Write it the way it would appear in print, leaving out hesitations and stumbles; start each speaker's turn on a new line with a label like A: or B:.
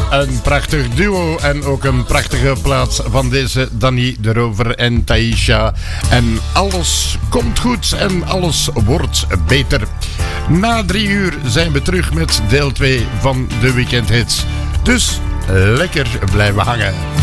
A: Een prachtig duo en ook een prachtige plaats van deze Danny de Rover en Taisha. En alles komt goed en alles wordt beter. Na 3 uur zijn we terug met deel 2 van de weekendhits. Dus lekker blijven hangen.